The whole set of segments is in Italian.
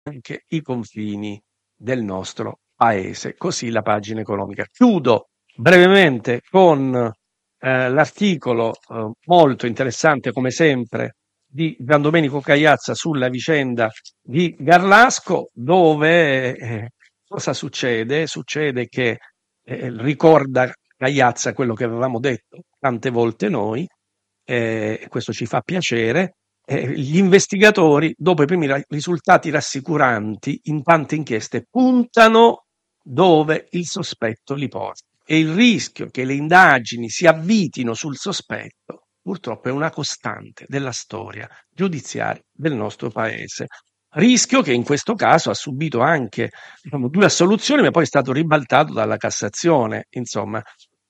anche i confini del nostro paese. Così la pagina economica. Chiudo brevemente con l'articolo molto interessante, come sempre, di Gian Domenico Cagliazza sulla vicenda di Garlasco, dove cosa succede? Succede che ricorda Cagliazza quello che avevamo detto tante volte noi, questo ci fa piacere. Gli investigatori, dopo i primi risultati rassicuranti in tante inchieste, puntano dove il sospetto li porta. E il rischio che le indagini si avvitino sul sospetto, purtroppo è una costante della storia giudiziaria del nostro paese. Rischio che in questo caso ha subito anche, diciamo, 2 assoluzioni, ma poi è stato ribaltato dalla Cassazione. Insomma,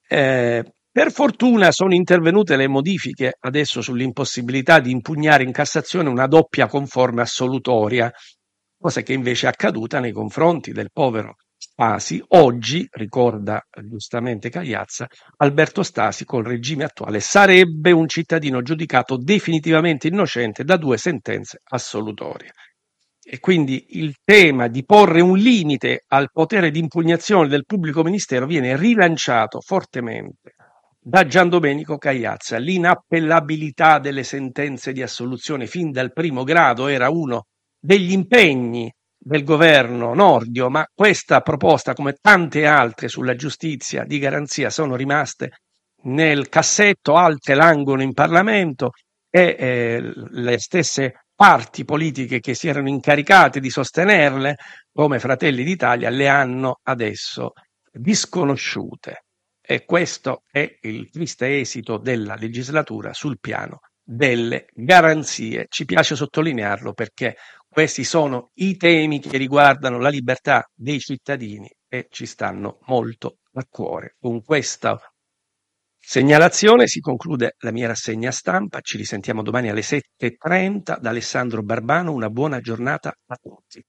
per fortuna sono intervenute le modifiche adesso sull'impossibilità di impugnare in Cassazione una doppia conforme assolutoria, cosa che invece è accaduta nei confronti del povero Stasi. Oggi, ricorda giustamente Cagliazza, Alberto Stasi col regime attuale sarebbe un cittadino giudicato definitivamente innocente da 2 sentenze assolutorie. E quindi il tema di porre un limite al potere di impugnazione del pubblico ministero viene rilanciato fortemente da Gian Domenico Cagliazza. L'inappellabilità delle sentenze di assoluzione fin dal primo grado era uno degli impegni del governo Nordio, ma questa proposta, come tante altre sulla giustizia di garanzia, sono rimaste nel cassetto, altre languono in Parlamento e le stesse parti politiche che si erano incaricate di sostenerle, come Fratelli d'Italia, le hanno adesso disconosciute. E questo è il triste esito della legislatura sul piano delle garanzie. Ci piace sottolinearlo perché questi sono i temi che riguardano la libertà dei cittadini e ci stanno molto a cuore. Con questa segnalazione si conclude la mia rassegna stampa. Ci risentiamo domani alle 7:30 da Alessandro Barbano. Una buona giornata a tutti.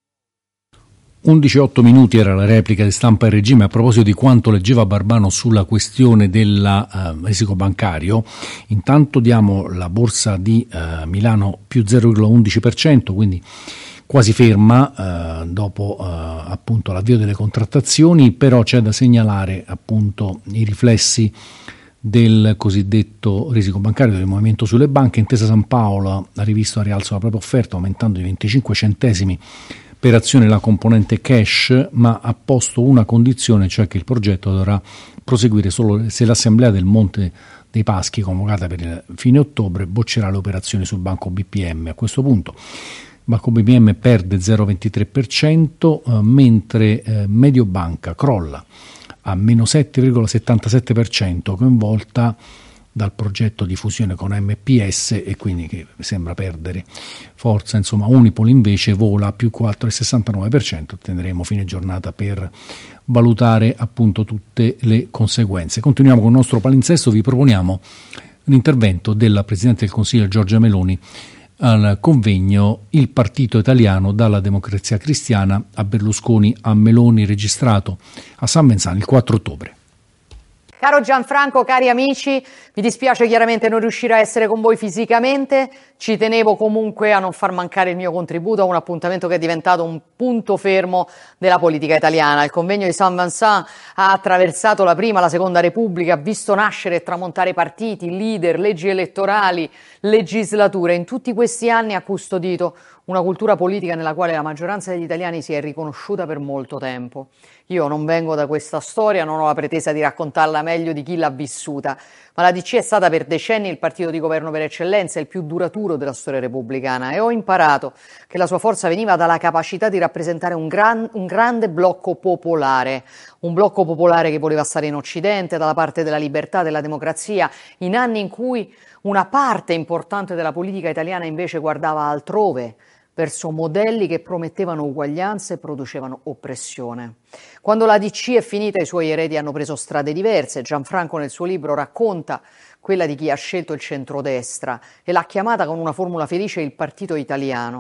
11:08 minuti era la replica di Stampa e Regime a proposito di quanto leggeva Barbano sulla questione del risico bancario. Intanto diamo la borsa di Milano più 0,11%, quindi quasi ferma dopo appunto l'avvio delle contrattazioni, però c'è da segnalare appunto i riflessi del cosiddetto risico bancario del movimento sulle banche. Intesa San Paolo ha rivisto a rialzo la propria offerta aumentando di 25 centesimi per azione la componente cash, ma ha posto una condizione, cioè che il progetto dovrà proseguire solo se l'Assemblea del Monte dei Paschi, convocata per il fine ottobre, boccerà le operazioni sul Banco BPM. A questo punto il Banco BPM perde 0,23%, mentre Mediobanca crolla a meno 7,77%, coinvolta dal progetto di fusione con MPS e quindi che sembra perdere forza. Insomma, Unipol invece vola a più 4,69%. Attenderemo fine giornata per valutare appunto tutte le conseguenze. Continuiamo con il nostro palinsesto. Vi proponiamo un intervento della Presidente del Consiglio Giorgia Meloni al convegno Il Partito Italiano dalla Democrazia Cristiana a Berlusconi a Meloni, registrato a San Venzano il 4 ottobre. Caro Gianfranco, cari amici, mi dispiace chiaramente non riuscire a essere con voi fisicamente, ci tenevo comunque a non far mancare il mio contributo a un appuntamento che è diventato un punto fermo della politica italiana. Il convegno di San Vincent ha attraversato la prima, la seconda Repubblica, ha visto nascere e tramontare partiti, leader, leggi elettorali, legislature. In tutti questi anni ha custodito una cultura politica nella quale la maggioranza degli italiani si è riconosciuta per molto tempo. Io non vengo da questa storia, non ho la pretesa di raccontarla meglio di chi l'ha vissuta, ma la DC è stata per decenni il partito di governo per eccellenza, il più duraturo della storia repubblicana, e ho imparato che la sua forza veniva dalla capacità di rappresentare un grande blocco popolare, un blocco popolare che voleva stare in Occidente, dalla parte della libertà, della democrazia, in anni in cui una parte importante della politica italiana invece guardava altrove, verso modelli che promettevano uguaglianza e producevano oppressione. Quando la DC è finita, i suoi eredi hanno preso strade diverse. Gianfranco nel suo libro racconta quella di chi ha scelto il centrodestra e l'ha chiamata con una formula felice il partito italiano.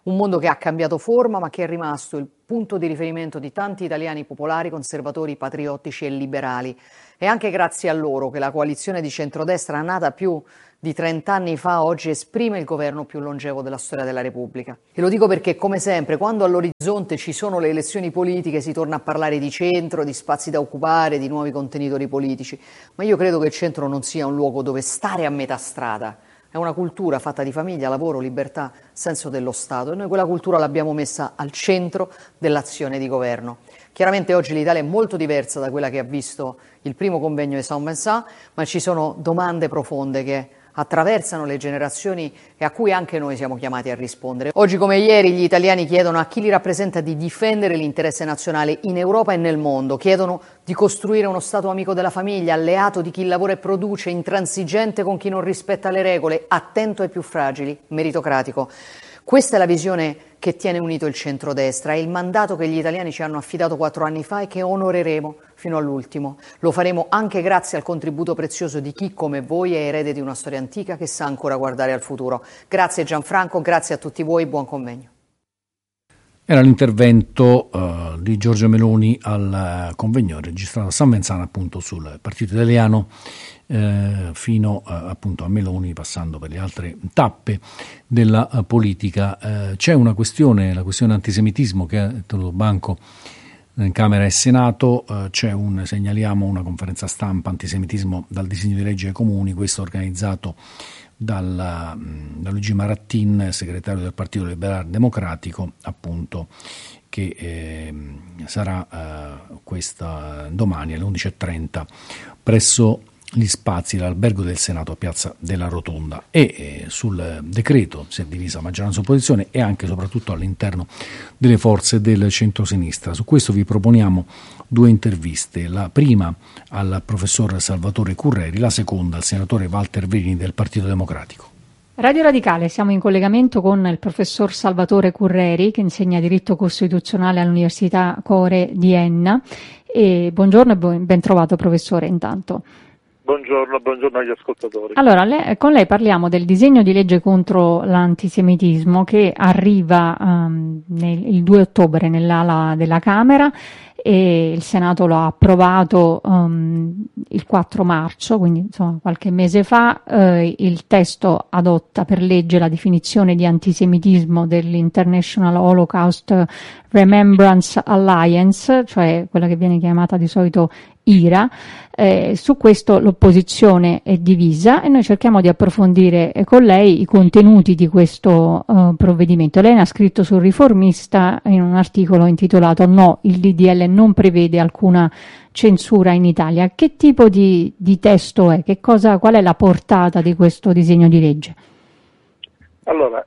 Un mondo che ha cambiato forma ma che è rimasto il punto di riferimento di tanti italiani popolari, conservatori, patriottici e liberali. È anche grazie a loro che la coalizione di centrodestra, nata più di 30 anni fa, oggi esprime il governo più longevo della storia della Repubblica. E lo dico perché, come sempre, quando all'orizzonte ci sono le elezioni politiche si torna a parlare di centro, di spazi da occupare, di nuovi contenitori politici. Ma io credo che il centro non sia un luogo dove stare a metà strada. È una cultura fatta di famiglia, lavoro, libertà, senso dello Stato, e noi quella cultura l'abbiamo messa al centro dell'azione di governo. Chiaramente oggi l'Italia è molto diversa da quella che ha visto il primo convegno di Saint-Vincent, ma ci sono domande profonde che attraversano le generazioni e a cui anche noi siamo chiamati a rispondere. Oggi come ieri gli italiani chiedono a chi li rappresenta di difendere l'interesse nazionale in Europa e nel mondo, chiedono di costruire uno Stato amico della famiglia, alleato di chi lavora e produce, intransigente con chi non rispetta le regole, attento ai più fragili, meritocratico. Questa è la visione che tiene unito il centrodestra, è il mandato che gli italiani ci hanno affidato 4 anni fa e che onoreremo fino all'ultimo. Lo faremo anche grazie al contributo prezioso di chi come voi è erede di una storia antica che sa ancora guardare al futuro. Grazie Gianfranco, grazie a tutti voi, buon convegno. Era l'intervento di Giorgia Meloni al convegno registrato a San Venzano appunto sul Partito Italiano fino appunto a Meloni, passando per le altre tappe della politica. C'è una questione, la questione antisemitismo, che ha tenuto banco in Camera e Senato. Segnaliamo una conferenza stampa antisemitismo dal disegno di legge ai comuni, questo organizzato da Luigi Marattin, segretario del Partito Liberale Democratico, appunto, che sarà questa domani alle 11:30 presso gli spazi dell'albergo del Senato a Piazza della Rotonda. E sul decreto si è divisa maggioranza e opposizione e anche e soprattutto all'interno delle forze del centro-sinistra. Su questo vi proponiamo 2 interviste, la prima al professor Salvatore Curreri, la seconda al senatore Walter Verini del Partito Democratico. Radio Radicale, siamo in collegamento con il professor Salvatore Curreri, che insegna diritto costituzionale all'Università Core di Enna. E buongiorno e ben trovato professore intanto. Buongiorno agli ascoltatori. Allora, con lei parliamo del disegno di legge contro l'antisemitismo che arriva il 2 ottobre nell'ala della Camera e il Senato lo ha approvato il 4 marzo, quindi insomma qualche mese fa. Il testo adotta per legge la definizione di antisemitismo dell'International Holocaust Remembrance Alliance, cioè quella che viene chiamata di solito IRA. Su questo l'opposizione è divisa e noi cerchiamo di approfondire con lei i contenuti di questo provvedimento. Lei ne ha scritto sul Riformista in un articolo intitolato "No, il DDL non prevede alcuna censura in Italia". Che tipo di testo è? Qual è la portata di questo disegno di legge? Allora,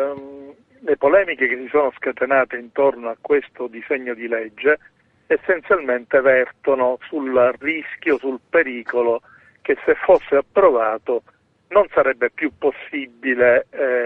le polemiche che si sono scatenate intorno a questo disegno di legge essenzialmente vertono sul rischio, sul pericolo che se fosse approvato non sarebbe più possibile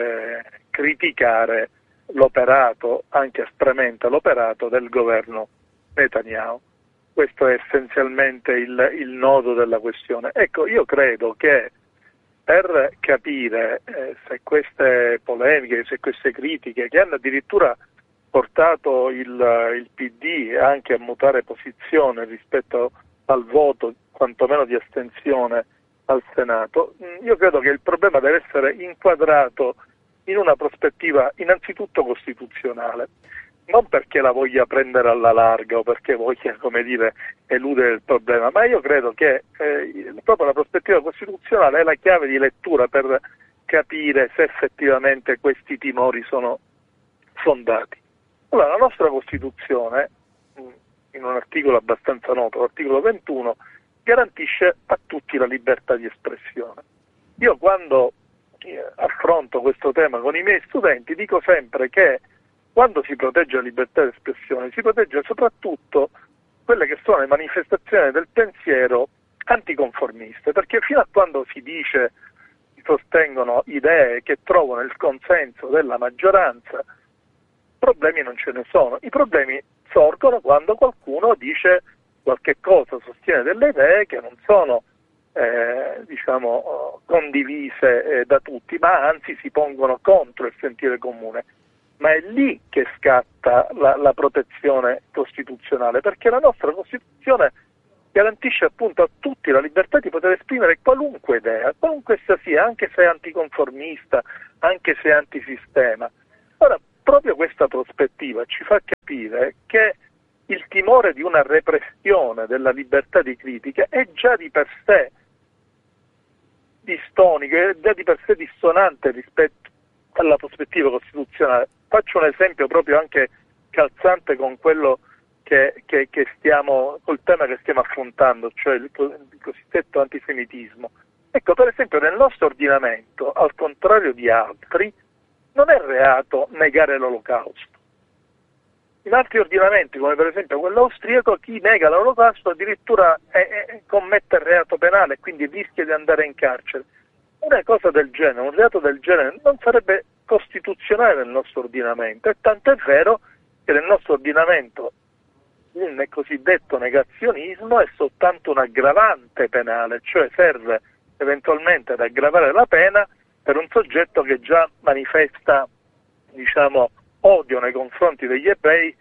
criticare l'operato, anche aspramente l'operato del governo Netanyahu. Questo è essenzialmente il nodo della questione. Ecco, io credo che per capire se queste polemiche, se queste critiche, che hanno addirittura portato il PD anche a mutare posizione rispetto al voto, quantomeno di astensione al Senato, io credo che il problema deve essere inquadrato in una prospettiva innanzitutto costituzionale, non perché la voglia prendere alla larga o perché voglia, eludere il problema, ma io credo che proprio la prospettiva costituzionale è la chiave di lettura per capire se effettivamente questi timori sono fondati. Allora, la nostra Costituzione, in un articolo abbastanza noto, l'articolo 21, garantisce a tutti la libertà di espressione. Io quando affronto questo tema con i miei studenti dico sempre che quando si protegge la libertà di espressione si protegge soprattutto quelle che sono le manifestazioni del pensiero anticonformiste, perché fino a quando si sostengono idee che trovano il consenso della maggioranza, problemi non ce ne sono. I problemi sorgono quando qualcuno dice qualche cosa, sostiene delle idee che non sono condivise da tutti, ma anzi si pongono contro il sentire comune. ma è lì che scatta la protezione costituzionale, perché la nostra Costituzione garantisce appunto a tutti la libertà di poter esprimere qualunque idea, qualunque essa sia, anche se è anticonformista, anche se è antisistema. Ora, proprio questa prospettiva ci fa capire che il timore di una repressione della libertà di critica è già di per sé distonico, è già di per sé dissonante rispetto alla prospettiva costituzionale. Faccio un esempio proprio anche calzante con quello che stiamo, col tema che stiamo affrontando, cioè il cosiddetto antisemitismo. Ecco, per esempio, nel nostro ordinamento, al contrario di altri, non è reato negare l'Olocausto. In altri ordinamenti, come per esempio quello austriaco, chi nega l'Olocausto addirittura commette reato penale, quindi rischia di andare in carcere. Una cosa del genere, un reato del genere, non sarebbe costituzionale nel nostro ordinamento, e tanto è vero che nel nostro ordinamento il cosiddetto negazionismo è soltanto un aggravante penale, cioè serve eventualmente ad aggravare la pena per un soggetto che già manifesta, odio nei confronti degli ebrei,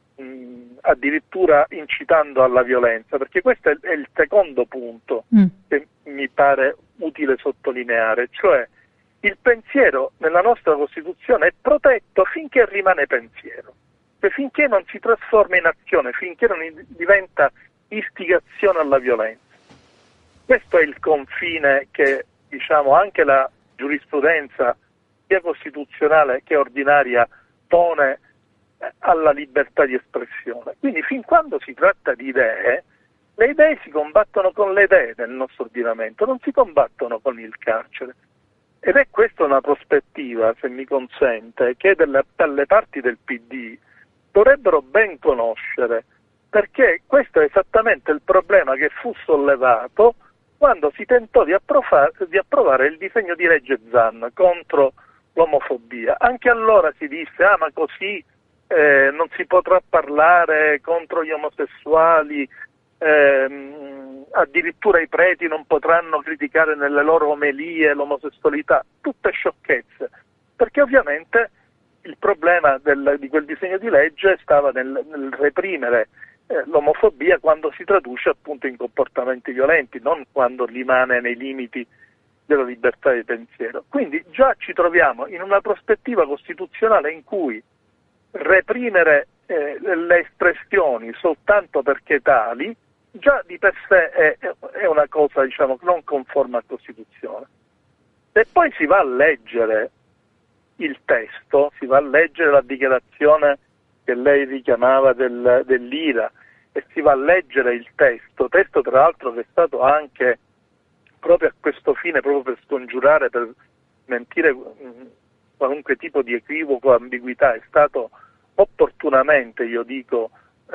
addirittura incitando alla violenza, perché questo è il secondo punto che mi pare utile sottolineare, cioè il pensiero nella nostra Costituzione è protetto finché rimane pensiero, cioè finché non si trasforma in azione, finché non diventa istigazione alla violenza. Questo è il confine che anche la giurisprudenza sia costituzionale che ordinaria pone alla libertà di espressione. Quindi fin quando si tratta di idee, le idee si combattono con le idee nel nostro ordinamento, non si combattono con il carcere. Ed è questa una prospettiva, se mi consente, che dalle parti del PD dovrebbero ben conoscere, perché questo è esattamente il problema che fu sollevato quando si tentò di approvare il disegno di legge Zan contro l'omofobia. Anche allora si disse, ma così non si potrà parlare contro gli omosessuali, addirittura i preti non potranno criticare nelle loro omelie l'omosessualità, tutte sciocchezze, perché ovviamente il problema di quel disegno di legge stava nel reprimere l'omofobia quando si traduce appunto in comportamenti violenti, non quando rimane nei limiti della libertà di pensiero. Quindi già ci troviamo in una prospettiva costituzionale in cui reprimere le espressioni soltanto perché tali già di per sé è una cosa non conforme a Costituzione. Se poi si va a leggere il testo, si va a leggere la dichiarazione che lei richiamava dell'IRA e si va a leggere il testo tra l'altro che è stato anche proprio a questo fine, proprio per scongiurare, per mentire qualunque tipo di equivoco o ambiguità, è stato opportunamente, io dico,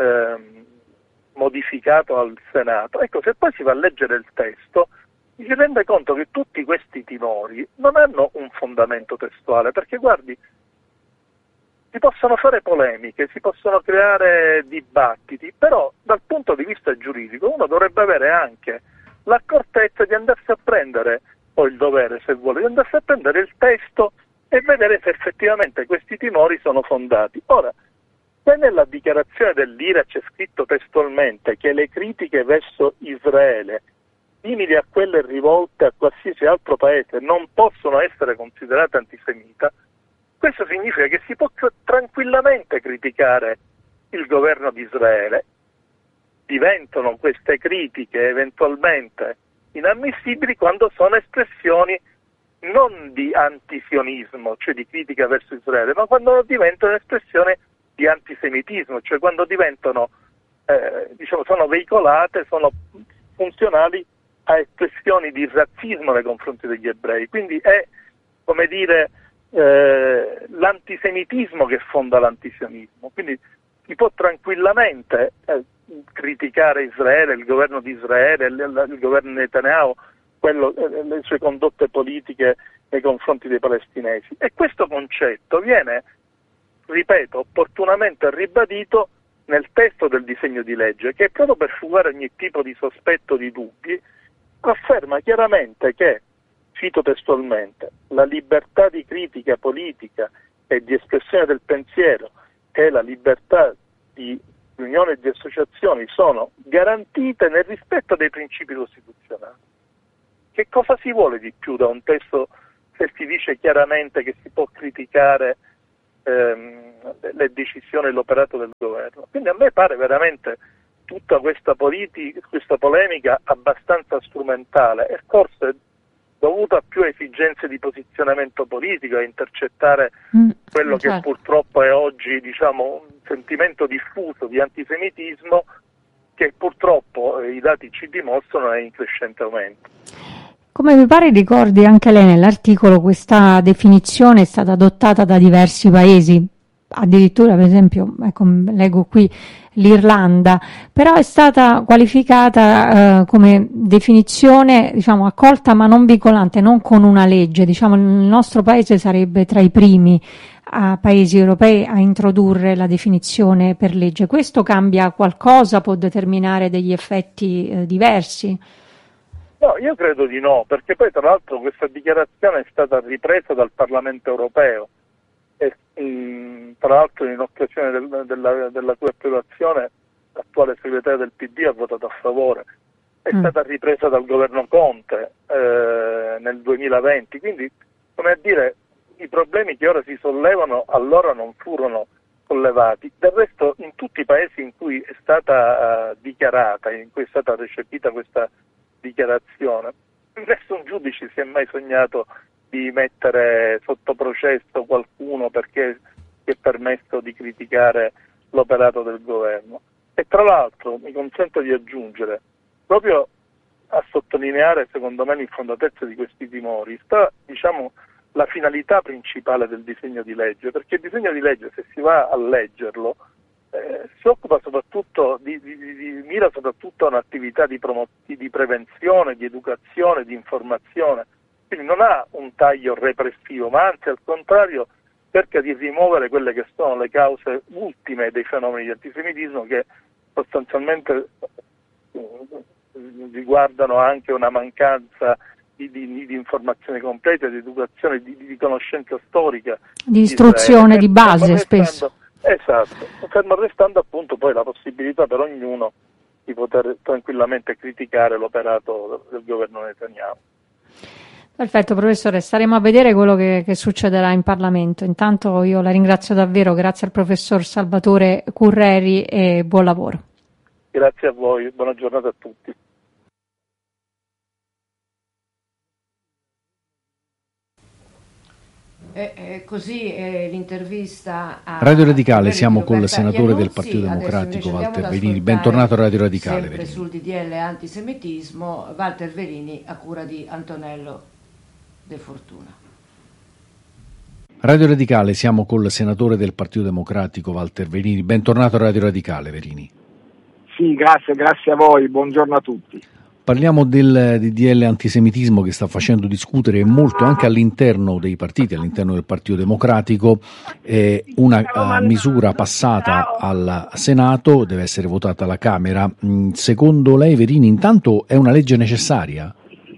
modificato al Senato. Ecco, se poi si va a leggere il testo, si rende conto che tutti questi timori non hanno un fondamento testuale, perché guardi, si possono fare polemiche, si possono creare dibattiti, però dal punto di vista giuridico uno dovrebbe avere anche l'accortezza di andarsi a prendere, o il dovere se vuole, di andarsi a prendere il testo e vedere se effettivamente questi timori sono fondati. Ora, se nella dichiarazione dell'IRA c'è scritto testualmente che le critiche verso Israele, simili a quelle rivolte a qualsiasi altro paese, non possono essere considerate antisemita, questo significa che si può tranquillamente criticare il governo di Israele. Diventano queste critiche eventualmente inammissibili quando sono espressioni non di antisionismo, cioè di critica verso Israele, ma quando diventano espressioni di antisemitismo, cioè quando diventano, sono veicolate, sono funzionali a espressioni di razzismo nei confronti degli ebrei. Quindi è, come dire, l'antisemitismo che fonda l'antisionismo. Quindi si può tranquillamente criticare Israele, il governo di Israele, il governo Netanyahu, le sue condotte politiche nei confronti dei palestinesi. E questo concetto viene, ripeto, opportunamente ribadito nel testo del disegno di legge, che proprio per fugare ogni tipo di sospetto, di dubbi, afferma chiaramente che, cito testualmente, la libertà di critica politica e di espressione del pensiero e la libertà di riunione e di associazioni sono garantite nel rispetto dei principi costituzionali. Che cosa si vuole di più da un testo se si dice chiaramente che si può criticare le decisioni e l'operato del governo? Quindi a me pare veramente tutta questa polemica abbastanza strumentale e forse dovuta più a esigenze di posizionamento politico, a intercettare quello che purtroppo è oggi, diciamo, un sentimento diffuso di antisemitismo che purtroppo i dati ci dimostrano è in crescente aumento. Come mi pare ricordi anche lei nell'articolo, questa definizione è stata adottata da diversi paesi, addirittura per esempio, ecco, leggo qui l'Irlanda, però è stata qualificata come definizione, diciamo, accolta ma non vincolante, non con una legge. Diciamo, il nostro paese sarebbe tra i primi paesi europei a introdurre la definizione per legge. Questo cambia qualcosa? Può determinare degli effetti diversi? No, io credo di no, perché poi tra l'altro questa dichiarazione è stata ripresa dal Parlamento europeo e tra l'altro in occasione della cui approvazione l'attuale segretario del PD ha votato a favore. È stata ripresa dal governo Conte nel 2020, quindi come a dire i problemi che ora si sollevano allora non furono sollevati. Del resto in tutti i paesi in cui è stata dichiarata, in cui è stata recepita questa dichiarazione, nessun giudice si è mai sognato di mettere sotto processo qualcuno perché si è permesso di criticare l'operato del governo. E tra l'altro mi consento di aggiungere, proprio a sottolineare secondo me l'infondatezza di questi timori, sta diciamo la finalità principale del disegno di legge, perché il disegno di legge, se si va a leggerlo, si occupa soprattutto mira soprattutto a un'attività di prevenzione, di educazione, di informazione, quindi non ha un taglio repressivo, ma anzi al contrario cerca di rimuovere quelle che sono le cause ultime dei fenomeni di antisemitismo che sostanzialmente riguardano anche una mancanza di informazione completa, di educazione, di conoscenza storica. Di istruzione di base spesso. Esatto, fermo restando appunto poi la possibilità per ognuno di poter tranquillamente criticare l'operato del governo Netanyahu. Perfetto professore, staremo a vedere quello che succederà in Parlamento. Intanto io la ringrazio davvero, grazie al professor Salvatore Curreri e buon lavoro. Grazie a voi, buona giornata a tutti. Così l'intervista a Radio Radicale, siamo con il senatore del Partito Democratico Walter Verini. Bentornato a Radio Radicale. Sempre Verini. Sul DDL antisemitismo, Walter Verini a cura di Antonello De Fortuna. Radio Radicale, siamo col senatore del Partito Democratico Walter Verini. Bentornato a Radio Radicale, Verini. Sì, grazie a voi, buongiorno a tutti. Parliamo del DDL antisemitismo che sta facendo discutere molto anche all'interno dei partiti, all'interno del Partito Democratico, una misura passata al Senato, deve essere votata alla Camera. Secondo lei, Verini, intanto è una legge necessaria?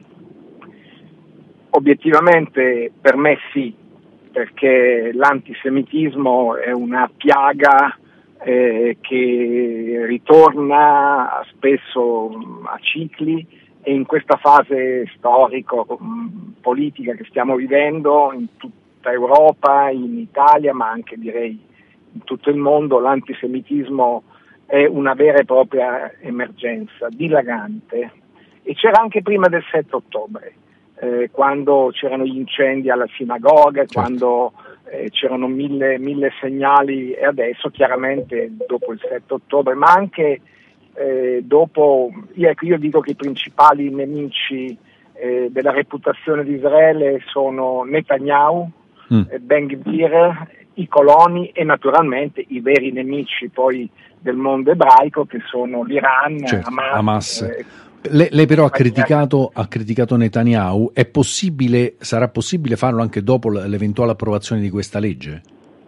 Obiettivamente per me sì, perché l'antisemitismo è una piaga che ritorna spesso a cicli e in questa fase storico-politica che stiamo vivendo in tutta Europa, in Italia, ma anche direi in tutto il mondo, l'antisemitismo è una vera e propria emergenza dilagante e c'era anche prima del 7 ottobre, quando c'erano gli incendi alla sinagoga, certo. Quando c'erano mille segnali e adesso chiaramente dopo il 7 ottobre, ma anche dopo, io dico che i principali nemici della reputazione di Israele sono Netanyahu, Ben Gvir, i coloni e naturalmente i veri nemici poi del mondo ebraico che sono l'Iran, certo, Hamas. Lei però ha criticato Netanyahu, sarà possibile farlo anche dopo l'eventuale approvazione di questa legge?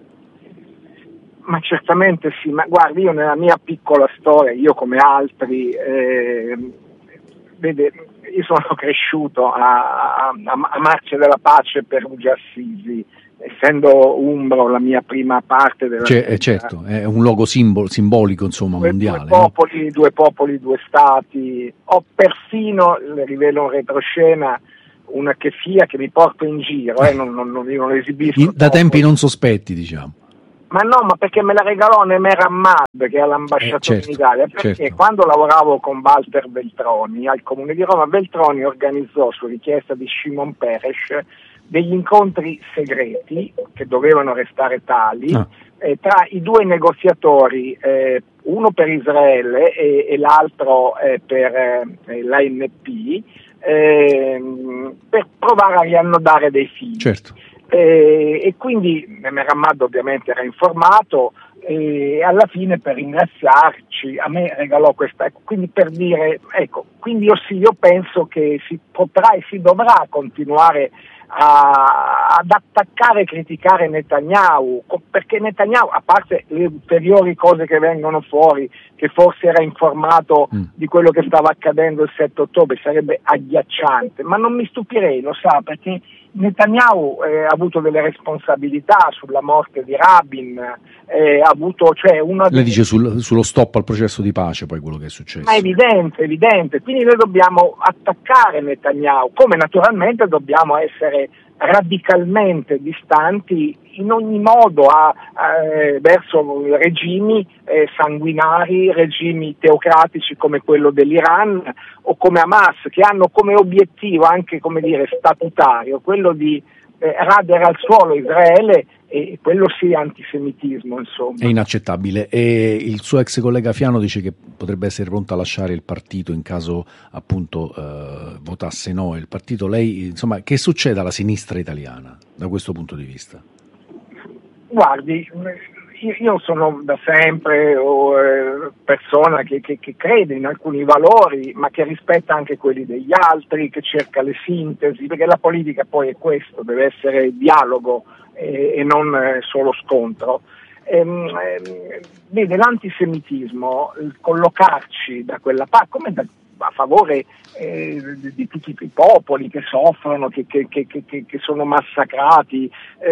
Ma certamente sì, ma guardi, io nella mia piccola storia, io come altri, io sono cresciuto a Marcia della Pace per Ugi Assisi, essendo umbro la mia prima parte della vita, certo, è un luogo simbolico, insomma, mondiale. Due popoli, due stati. Ho persino, le rivelo in retroscena, una keffia che mi porto in giro, io non esibisco. Da tempi non sospetti, diciamo. Ma no, ma perché me la regalò Nemer Hammad, che è all'ambasciatore in Italia, perché quando lavoravo con Walter Veltroni al Comune di Roma, Veltroni organizzò, su richiesta di Shimon Peres, degli incontri segreti, che dovevano restare tali, tra i due negoziatori, uno per Israele e l'altro per l'ANP, per provare a riannodare dei fili. Certo. E quindi Nemer Hammad ovviamente era informato, e alla fine, per ringraziarci, a me regalò questa, quindi per dire, ecco, quindi io penso che si potrà e si dovrà continuare ad attaccare e criticare Netanyahu, perché Netanyahu, a parte le ulteriori cose che vengono fuori, che forse era informato di quello che stava accadendo il 7 ottobre, sarebbe agghiacciante, ma non mi stupirei, lo sa, perché Netanyahu ha avuto delle responsabilità sulla morte di Rabin, ha avuto, cioè, Lei dice sullo stop al processo di pace, poi quello che è successo. Ma è evidente, quindi noi dobbiamo attaccare Netanyahu, come naturalmente dobbiamo essere radicalmente distanti in ogni modo verso regimi sanguinari, regimi teocratici come quello dell'Iran o come Hamas, che hanno come obiettivo anche, come dire, statutario quello di radere al suolo Israele, e quello sì antisemitismo, insomma. È inaccettabile. E il suo ex collega Fiano dice che potrebbe essere pronto a lasciare il partito in caso appunto votasse no il partito. Lei, insomma, che succede alla sinistra italiana da questo punto di vista? Guardi, io sono da sempre persona che crede in alcuni valori, ma che rispetta anche quelli degli altri, che cerca le sintesi, perché la politica poi è questo, deve essere dialogo e non solo scontro. Vede, l'antisemitismo, il collocarci da quella parte, come a favore di tutti i popoli che soffrono, che sono massacrati,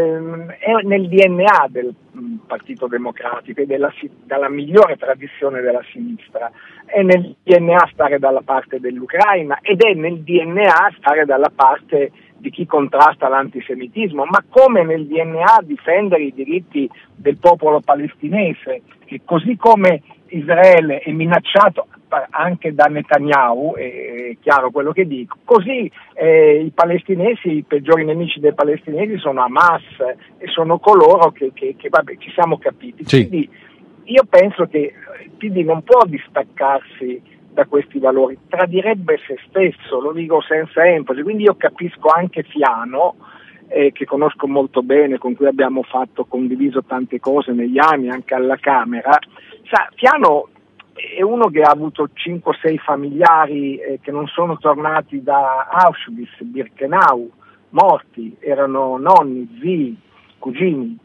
è nel DNA del Partito Democratico e dalla migliore tradizione della sinistra. È nel DNA stare dalla parte dell'Ucraina ed è nel DNA stare dalla parte di chi contrasta l'antisemitismo, ma come nel DNA difendere i diritti del popolo palestinese, che così come Israele è minacciato anche da Netanyahu, è chiaro quello che dico, così i palestinesi, i peggiori nemici dei palestinesi sono Hamas e sono coloro che vabbè, ci siamo capiti. Sì. Quindi io penso che il PD non può distaccarsi da questi valori, tradirebbe se stesso, lo dico senza enfasi, quindi io capisco anche Fiano, che conosco molto bene, con cui abbiamo condiviso tante cose negli anni, anche alla Camera. Fiano è uno che ha avuto 5-6 familiari che non sono tornati da Auschwitz, Birkenau, morti, erano nonni, zii, cugini,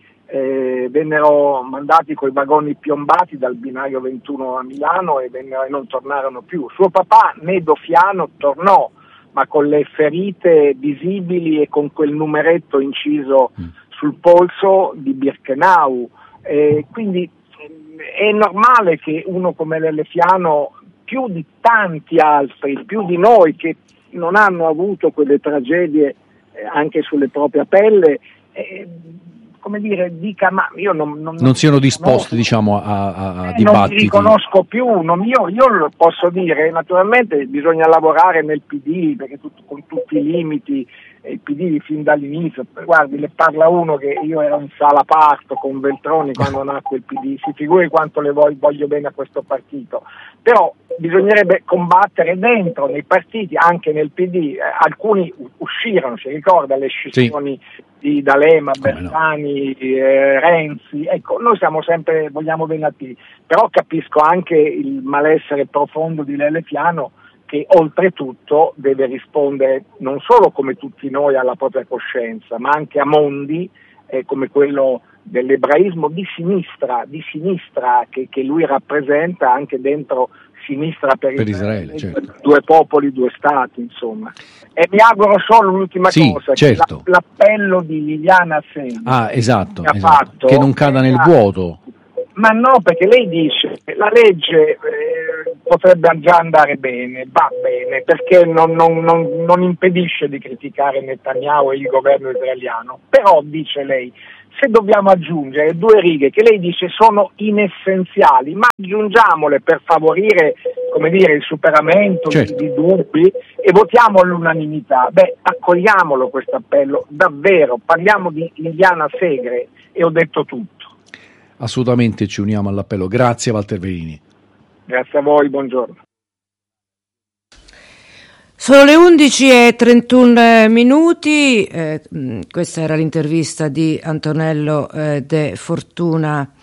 vennero mandati coi vagoni piombati dal binario 21 a Milano e non tornarono più. Suo papà, Nedo Fiano, tornò, ma con le ferite visibili e con quel numeretto inciso sul polso di Birkenau. Quindi è normale che uno come Lele Fiano, più di tanti altri, più di noi che non hanno avuto quelle tragedie anche sulle proprie pelle, come dire, dica, ma io non siano disposti, diciamo, a dibattiti. Non ti riconosco più, io lo posso dire, naturalmente bisogna lavorare nel PD, perché con tutti i limiti, il PD fin dall'inizio, guardi, le parla uno che io ero in sala parto con Veltroni quando nacque il PD, si figuri quanto le voglio bene a questo partito, però bisognerebbe combattere dentro nei partiti, anche nel PD, alcuni uscirono, si ricorda le scissioni di D'Alema, Bersani, Renzi, ecco, noi vogliamo bene al PD, però capisco anche il malessere profondo di Lele Fiano, che oltretutto deve rispondere non solo come tutti noi alla propria coscienza, ma anche a mondi come quello dell'ebraismo di sinistra che lui rappresenta anche dentro sinistra per Israele, certo. Due popoli, due stati, insomma. E mi auguro solo l'ultima cosa, certo. che l'appello di Liliana Segre esatto, fatto, che non cada nel vuoto. Ma no, perché lei dice che la legge potrebbe già andare bene, va bene, perché non impedisce di criticare Netanyahu e il governo israeliano, però dice lei, se dobbiamo aggiungere 2 righe che lei dice sono inessenziali, ma aggiungiamole per favorire, come dire, il superamento di dubbi e votiamo all'unanimità, accogliamolo questo appello, davvero, parliamo di Liliana Segre e ho detto tutto. Assolutamente ci uniamo all'appello. Grazie Walter Verini. Grazie a voi, buongiorno. Sono le 11:31. Questa era l'intervista di Antonello De Fortuna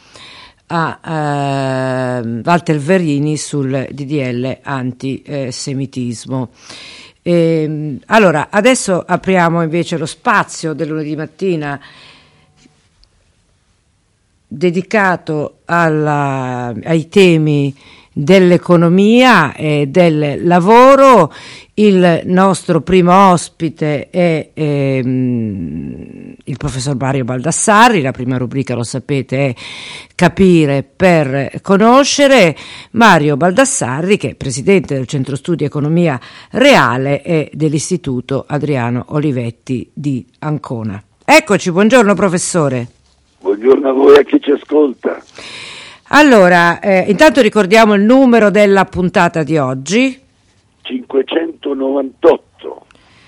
a Walter Verini sul DDL antisemitismo. Allora, adesso apriamo invece lo spazio del lunedì mattina dedicato ai temi dell'economia e del lavoro. Il nostro primo ospite è il professor Mario Baldassarri. La prima rubrica, lo sapete, è Capire per conoscere. Mario Baldassarri, che è presidente del Centro Studi Economia Reale e dell'Istituto Adriano Olivetti di Ancona. Eccoci, buongiorno professore. Buongiorno a voi e a chi ci ascolta. Allora, intanto ricordiamo il numero della puntata di oggi. 598.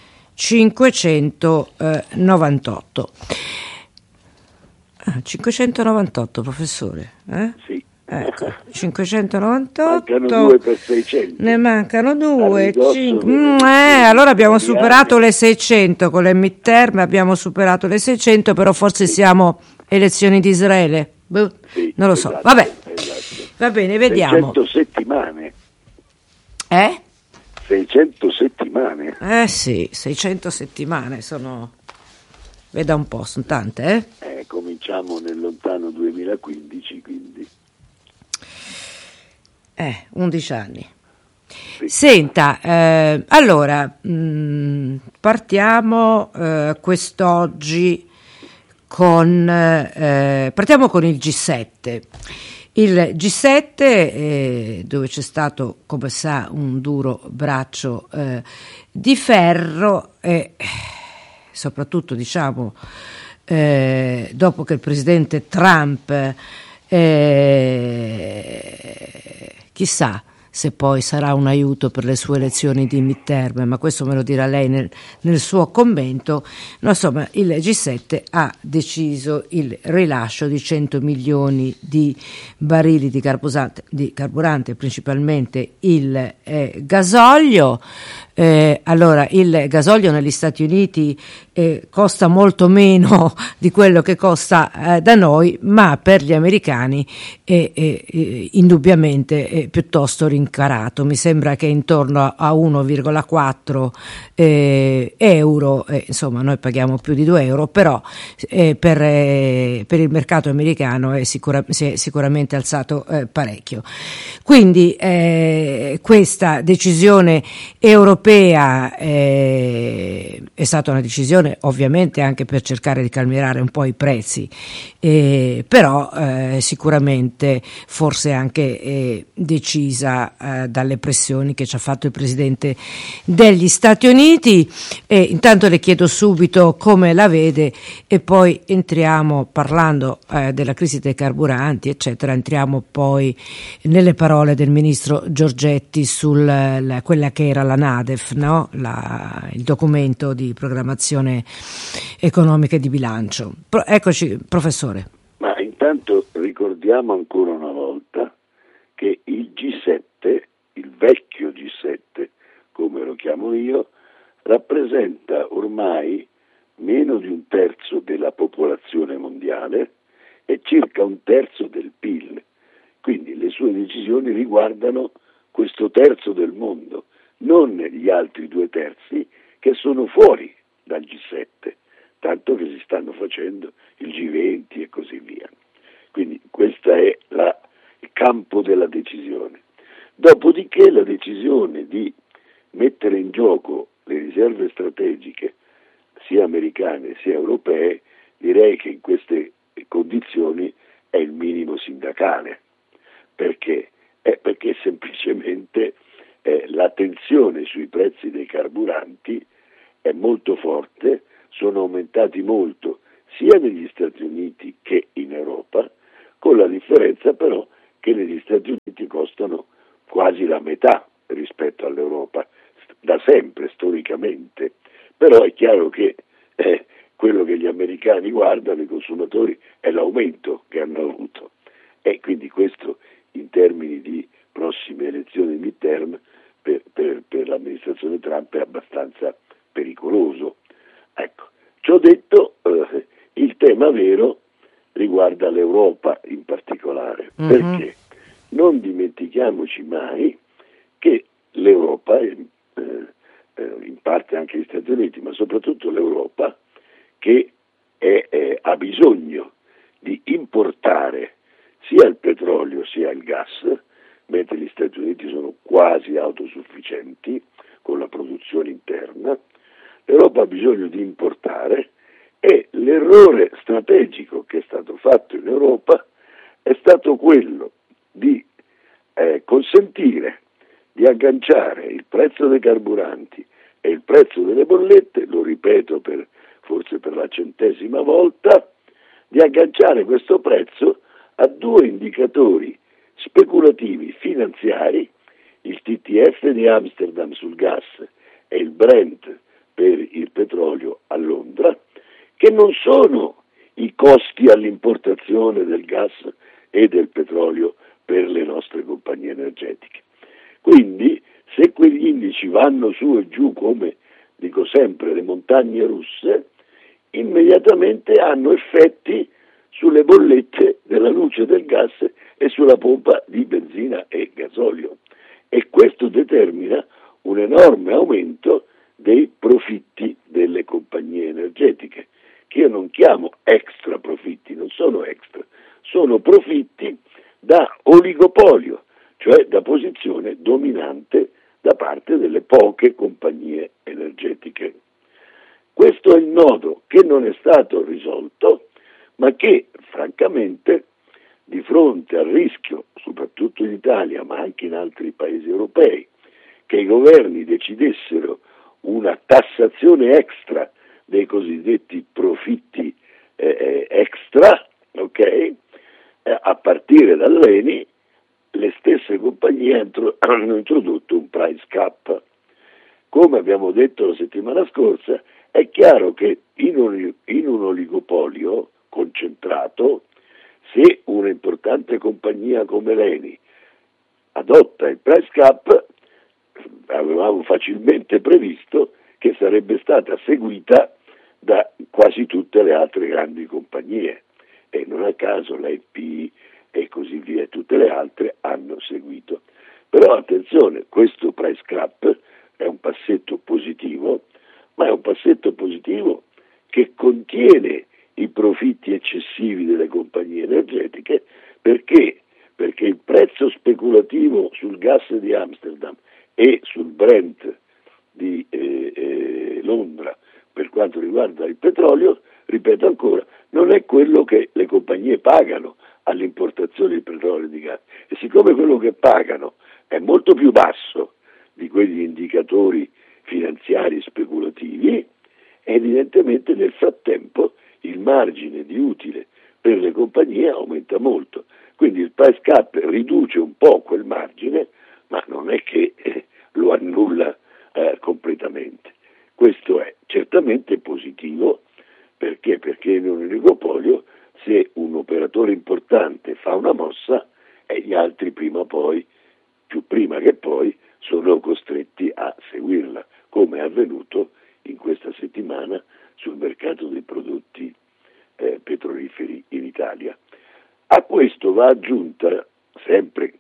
598, professore? Sì. Ecco, 598. Mancano 2 per 600. Ne mancano 2. Allora abbiamo superato le 600 con le midterm, abbiamo superato le 600, però forse siamo elezioni di Israele. Sì, non lo so. Esatto, Vabbè. Esatto. Va bene, vediamo. 600 settimane. 600 settimane. Sì, 600 settimane sono. Veda un po', sono tante, Cominciamo nel lontano 2015, quindi 11 anni. Sì. Senta, allora partiamo quest'oggi partiamo con il G7. Il G7 dove c'è stato, come sa, un duro braccio di ferro e soprattutto, diciamo, dopo che il presidente Trump chissà se poi sarà un aiuto per le sue elezioni di midterm, ma questo me lo dirà lei nel suo commento. No, insomma, il G7 ha deciso il rilascio di 100 milioni di barili di carburante, principalmente il gasolio. Allora, il gasolio negli Stati Uniti costa molto meno di quello che costa da noi, ma per gli americani è indubbiamente piuttosto rincarato. Mi sembra che intorno a 1,4 euro, insomma noi paghiamo più di 2 euro, però per il mercato americano si è sicuramente alzato parecchio. Quindi questa decisione europea è stata una decisione ovviamente anche per cercare di calmierare un po' i prezzi, però sicuramente forse anche decisa dalle pressioni che ci ha fatto il presidente degli Stati Uniti. Intanto le chiedo subito come la vede e poi entriamo, parlando della crisi dei carburanti eccetera, entriamo poi nelle parole del ministro Giorgetti su quella che era la NADEF, no? Il documento di programmazione economica e di bilancio. Eccoci, professore. Ma intanto ricordiamo ancora una volta che il G7, il vecchio G7, come lo chiamo io, rappresenta ormai meno di 1/3 della popolazione mondiale e circa 1/3 del PIL. Quindi le sue decisioni riguardano questo terzo del mondo, non gli altri 2/3 che sono fuori dal G7, tanto che si stanno facendo il G20 e così via. Quindi questo è il campo della decisione. Dopodiché la decisione di mettere in gioco le riserve strategiche sia americane sia europee, direi che in queste condizioni è il minimo sindacale. Perché? Perché semplicemente la tensione sui prezzi dei carburanti è molto forte, sono aumentati molto sia negli Stati Uniti che in Europa, con la differenza però che negli Stati Uniti costano quasi la metà rispetto all'Europa, da sempre, storicamente. Però è chiaro che quello che gli americani guardano, i consumatori, è l'aumento che hanno avuto. E quindi questo, in termini di prossime elezioni midterm, per l'amministrazione Trump è abbastanza pericoloso. Ecco, ciò detto, il tema vero riguarda l'Europa in particolare, perché non dimentichiamoci mai che l'Europa, in parte anche gli Stati Uniti, ma soprattutto l'Europa, che ha bisogno di importare sia il petrolio sia il gas, mentre gli Stati Uniti sono quasi autosufficienti con la produzione interna. L'Europa ha bisogno di importare, e l'errore strategico che è stato fatto in Europa è stato quello di consentire di agganciare il prezzo dei carburanti e il prezzo delle bollette, lo ripeto forse per la 100ª volta, di agganciare questo prezzo a due indicatori speculativi finanziari, il TTF di Amsterdam sul gas e il Brent per il petrolio a Londra, che non sono i costi all'importazione del gas e del petrolio per le nostre compagnie energetiche. Quindi, se quegli indici vanno su e giù come, dico sempre, le montagne russe, immediatamente hanno effetti sulle bollette della luce, del gas e sulla pompa di benzina e gasolio. E questo determina un enorme aumento dei profitti delle compagnie energetiche, che io non chiamo extra profitti, non sono extra, sono profitti da oligopolio, cioè da posizione dominante da parte delle poche compagnie energetiche. Questo è il nodo che non è stato risolto, ma che francamente, di fronte al rischio, soprattutto in Italia, ma anche in altri paesi europei, che i governi decidessero una tassazione extra dei cosiddetti profitti extra, ok? A partire dall'ENI, le stesse compagnie hanno introdotto un price cap. Come abbiamo detto la settimana scorsa, è chiaro che in un oligopolio concentrato, se un'importante compagnia come l'ENI adotta il price cap, avevamo facilmente previsto che sarebbe stata seguita da quasi tutte le altre grandi compagnie, e non a caso l'EP e così via, tutte le altre hanno seguito. Però attenzione, questo price cap è un passetto positivo, ma è un passetto positivo che contiene i profitti eccessivi delle compagnie energetiche. Perché? Perché il prezzo speculativo sul gas di Amsterdam e sul Brent di Londra per quanto riguarda il petrolio, ripeto ancora, non è quello che le compagnie pagano all'importazione di petrolio e di gas, e siccome quello che pagano è molto più basso di quegli indicatori finanziari speculativi, evidentemente nel frattempo il margine di utile per le compagnie aumenta molto. Quindi il price cap riduce un po' quel margine, ma non è che lo annulla completamente. Questo è certamente positivo, perché in un oligopolio, se un operatore importante fa una mossa, gli altri prima o poi, più prima che poi, sono costretti a seguirla, come è avvenuto in questa settimana sul mercato dei prodotti petroliferi in Italia. A questo va aggiunta sempre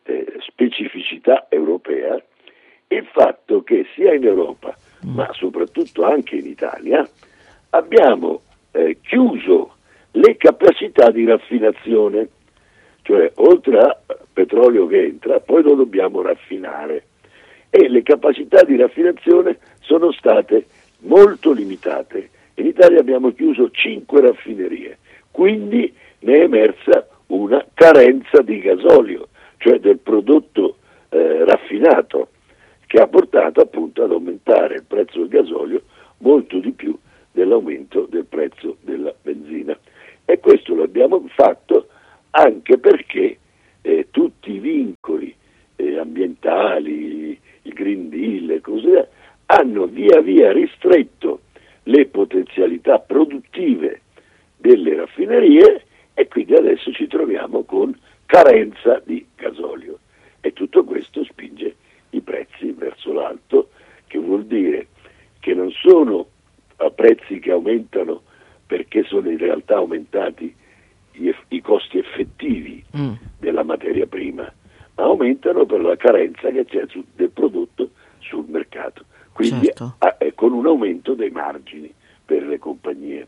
specificità europea il fatto che sia in Europa, ma soprattutto anche in Italia, abbiamo chiuso le capacità di raffinazione, cioè oltre a petrolio che entra, poi lo dobbiamo raffinare e le capacità di raffinazione sono state molto limitate. In Italia abbiamo chiuso 5 raffinerie, quindi ne è emersa una carenza di gasolio, cioè del prodotto raffinato, che ha portato appunto ad aumentare il prezzo del gasolio molto di più dell'aumento del prezzo della benzina. E questo lo abbiamo fatto anche perché tutti i vincoli ambientali, il Green Deal e così via, hanno via via ristretto le potenzialità produttive delle raffinerie e quindi adesso ci troviamo con carenza di gasolio e tutto questo spinge i prezzi verso l'alto, che vuol dire che non sono prezzi che aumentano perché sono in realtà aumentati i costi effettivi della materia prima, ma aumentano per la carenza che c'è del prodotto sul mercato, quindi certo. Con un aumento dei margini per le compagnie.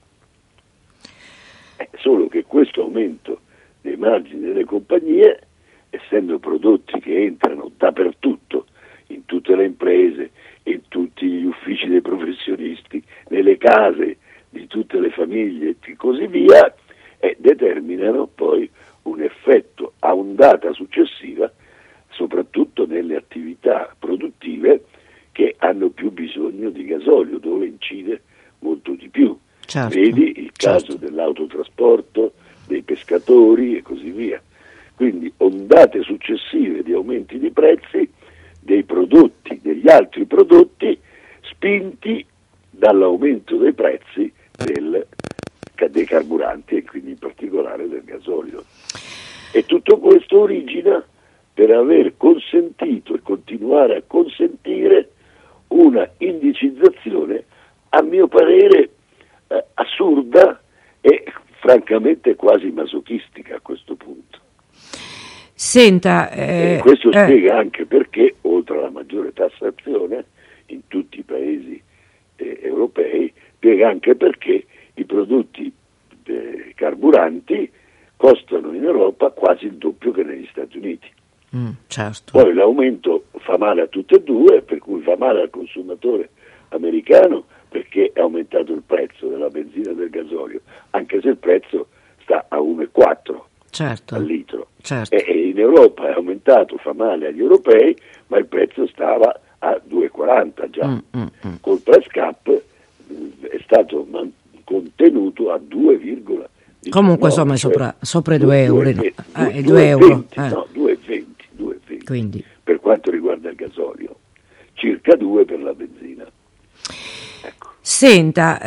Solo che questo aumento dei margini delle compagnie, essendo prodotti che entrano dappertutto, in tutte le imprese, in tutti gli uffici dei professionisti, nelle case di tutte le famiglie e così via, determinano poi un effetto a ondata successiva, soprattutto nelle attività produttive che hanno più bisogno di gasolio, dove incide molto di più. Certo, Vedi il caso dell'autotrasporto, dei pescatori e così via. Quindi ondate successive di aumenti di prezzi dei prodotti, degli altri prodotti, spinti dall'aumento dei prezzi dei carburanti e quindi in particolare del gasolio. E tutto questo origina per aver consentito e continuare a consentire una indicizzazione, a mio parere, assurda e francamente quasi masochistica a questo punto. Senta, questo spiega anche perché, oltre alla maggiore tassazione in tutti i paesi europei, spiega anche perché i prodotti carburanti costano in Europa quasi il doppio che negli Stati Uniti. Certo. Poi l'aumento fa male a tutte e due, per cui fa male al consumatore americano perché è aumentato il prezzo della benzina e del gasolio, anche se il prezzo sta a 1,4 certo. al litro. Certo. E in Europa è aumentato, fa male agli europei, ma il prezzo stava a 2,40 già. Col price cap è stato contenuto a 2,19. Comunque insomma sopra i 2 euro. 2 euro. No, 2,20. Quindi. Per quanto riguarda il gasolio, circa 2 per la benzina. Ecco. Senta,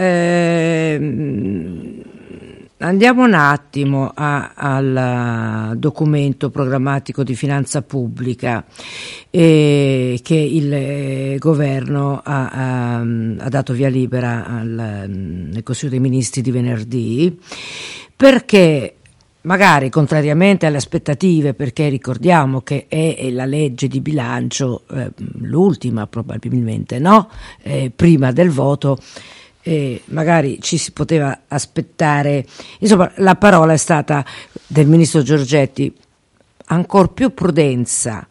andiamo un attimo al documento programmatico di finanza pubblica che il governo ha dato via libera nel Consiglio dei Ministri di venerdì, perché magari contrariamente alle aspettative, perché ricordiamo che è la legge di bilancio l'ultima probabilmente, no? Prima del voto, magari ci si poteva aspettare, insomma la parola è stata del ministro Giorgetti, ancor più prudenza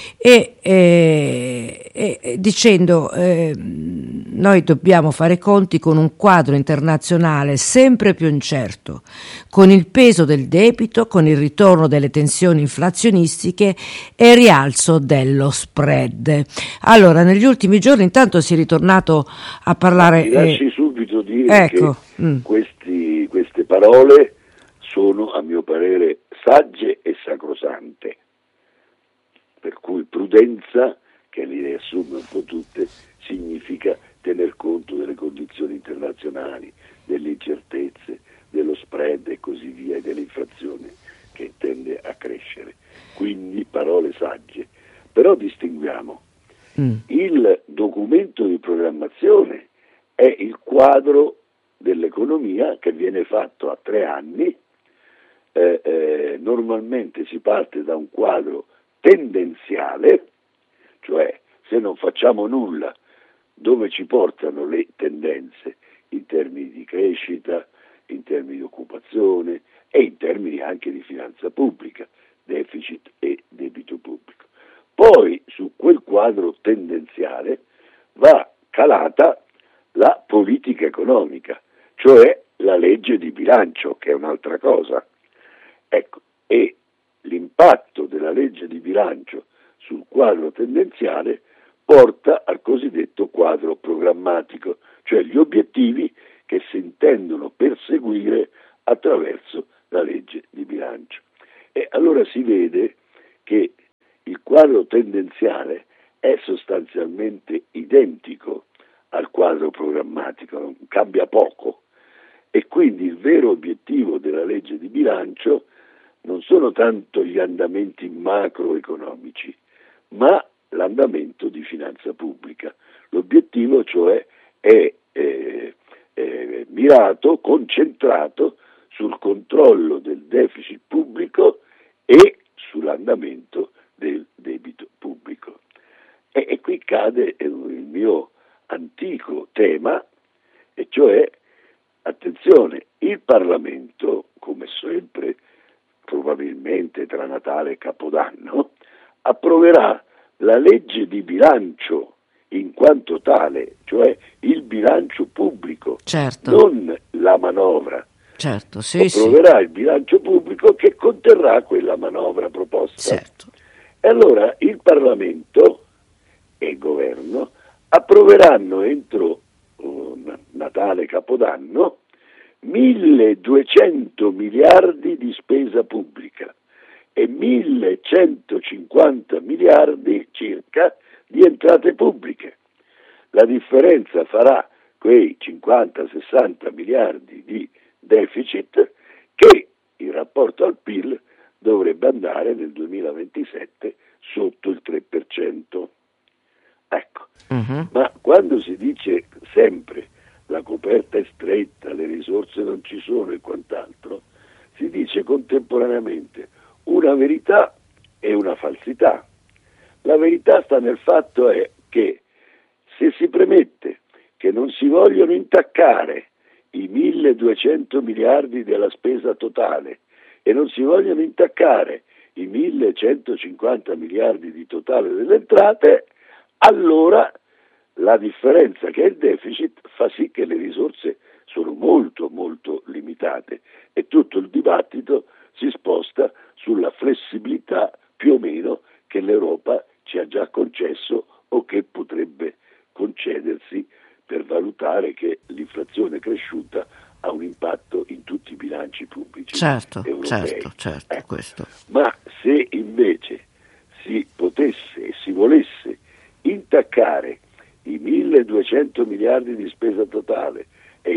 e dicendo noi dobbiamo fare conti con un quadro internazionale sempre più incerto, con il peso del debito, con il ritorno delle tensioni inflazionistiche e il rialzo dello spread. Allora, negli ultimi giorni intanto si è ritornato a parlare. Mi lasci subito dire ecco, che queste parole sono, a mio parere, sagge e sacrosante. Per cui prudenza, che li riassume un po' tutte, significa tener conto delle condizioni internazionali, delle incertezze, dello spread e così via, e dell'inflazione che tende a crescere. Quindi parole sagge. Però distinguiamo. Il documento di programmazione è il quadro dell'economia che viene fatto a 3 anni. Normalmente si parte da un quadro tendenziale, cioè se non facciamo nulla, dove ci portano le tendenze in termini di crescita, in termini di occupazione e in termini anche di finanza pubblica, deficit e debito pubblico. Poi su quel quadro tendenziale va calata la politica economica, cioè la legge di bilancio, che è un'altra cosa. Ecco, e l'impatto della legge di bilancio sul quadro tendenziale porta al cosiddetto quadro programmatico, cioè gli obiettivi che si intendono perseguire attraverso la legge di bilancio. E allora si vede che il quadro tendenziale è sostanzialmente identico al quadro programmatico, non cambia poco, e quindi il vero obiettivo della legge di bilancio non sono tanto gli andamenti macroeconomici, ma l'andamento di finanza pubblica. L'obiettivo cioè è mirato, concentrato sul controllo del deficit pubblico e sull'andamento del debito pubblico. E qui cade il mio antico tema, e cioè, attenzione, il Parlamento, come sempre, probabilmente tra Natale e Capodanno, approverà la legge di bilancio in quanto tale, cioè il bilancio pubblico, certo, non la manovra. Certo, sì, approverà il bilancio pubblico che conterrà quella manovra proposta. Certo. E allora il Parlamento e il Governo approveranno entro Natale Capodanno 1.200 miliardi di spesa pubblica e 1.150 miliardi circa di entrate pubbliche. La differenza farà quei 50-60 miliardi di deficit che in rapporto al PIL dovrebbe andare nel 2027 sotto il 3%. Ecco, ma quando si dice sempre la coperta è stretta, le risorse non ci sono e quant'altro, si dice contemporaneamente una verità e una falsità. La verità sta nel fatto è che se si premette che non si vogliono intaccare i 1.200 miliardi della spesa totale e non si vogliono intaccare i 1.150 miliardi di totale delle entrate, allora la differenza che è il deficit fa sì che le risorse sono molto molto limitate e tutto il dibattito si sposta sulla flessibilità più o meno che l'Europa ci ha già concesso o che potrebbe concedersi per valutare che l'inflazione cresciuta ha un impatto in tutti i bilanci pubblici europei. Certo, questo. Ma se invece si potesse e si volesse intaccare i 1.200 miliardi di spesa totale e i